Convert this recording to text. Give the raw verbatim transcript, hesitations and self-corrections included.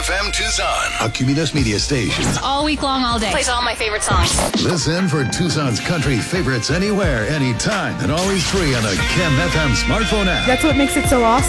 F M Tucson, a Cumulus Media station. All week long, all day. Plays all my favorite songs. Listen for Tucson's country favorites anywhere, anytime, and always free on the Chem F M smartphone app. That's what makes it so awesome.